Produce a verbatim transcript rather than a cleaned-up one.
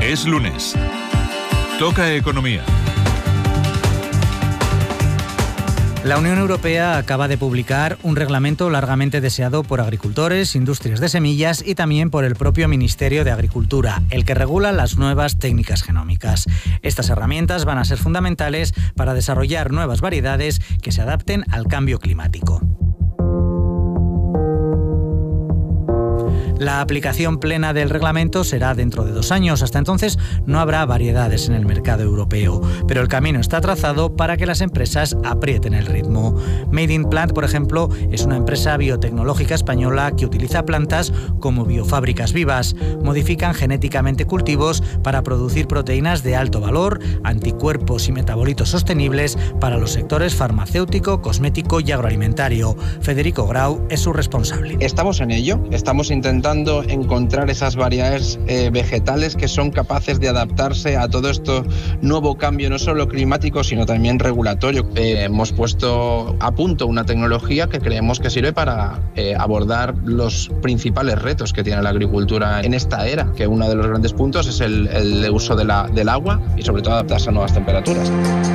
Es lunes. Toca economía. La Unión Europea acaba de publicar un reglamento largamente deseado por agricultores, industrias de semillas y también por el propio Ministerio de Agricultura, el que regula las nuevas técnicas genómicas. Estas herramientas van a ser fundamentales para desarrollar nuevas variedades que se adapten al cambio climático. La aplicación plena del reglamento será dentro de dos años. Hasta entonces no habrá variedades en el mercado europeo, pero el camino está trazado para que las empresas aprieten el ritmo. Made in Plant, por ejemplo, es una empresa biotecnológica española que utiliza plantas como biofábricas vivas. Modifican genéticamente cultivos para producir proteínas de alto valor, anticuerpos y metabolitos sostenibles para los sectores farmacéutico, cosmético y agroalimentario. Federico Grau es su responsable. Estamos en ello, estamos intentando encontrar esas variedades eh, vegetales que son capaces de adaptarse a todo esto nuevo cambio, no solo climático, sino también regulatorio. Eh, hemos puesto a punto una tecnología que creemos que sirve para eh, abordar los principales retos que tiene la agricultura en esta era, que uno de los grandes puntos es el, el uso de la, del agua y sobre todo adaptarse a nuevas temperaturas.